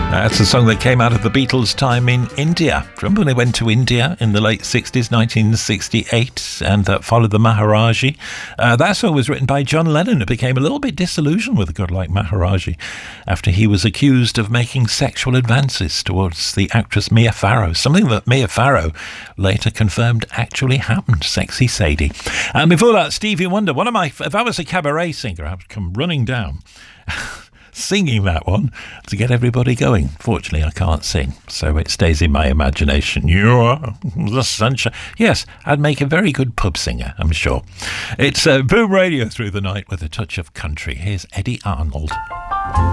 That's a song that came out of the Beatles' time in India. Remember when they went to India in the late 60s, 1968, and followed the Maharaji? That song was written by John Lennon, who became a little bit disillusioned with a girl like Maharaji after he was accused of making sexual advances towards the actress Mia Farrow, something that Mia Farrow later confirmed actually happened. Sexy Sadie. And before that, Stevie Wonder. If I was a cabaret singer, I would come running down singing that one to get everybody going. Fortunately, I can't sing, so it stays in my imagination. You are the sunshine. Yes, I'd make a very good pub singer, I'm sure. It's Boom Radio through the night with a touch of country. Here's Eddie Arnold.